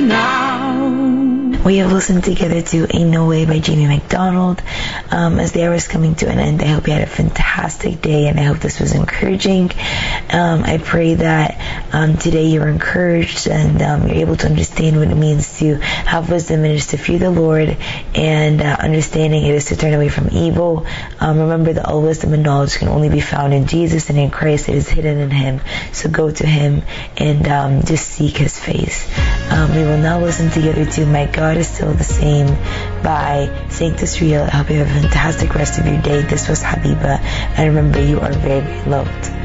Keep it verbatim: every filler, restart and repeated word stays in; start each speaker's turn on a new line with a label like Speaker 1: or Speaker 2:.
Speaker 1: now.
Speaker 2: We have listened together to Ain't No Way by Jamie McDonald. Um, as the hour is coming to an end, I hope you had a fantastic day, and I hope this was encouraging. Um, I pray that um, today you're encouraged and um, you're able to understand what it means to have wisdom, and is to fear the Lord, and uh, understanding it is to turn away from evil. Um, remember that all wisdom and knowledge can only be found in Jesus and in Christ. It is hidden in Him. So go to Him and um, just seek His face. Um, we will now listen together to My God Is Still the Same by Sanctus Real. I hope you have a fantastic rest of your day. This was Habiba, and remember, you are very, very loved.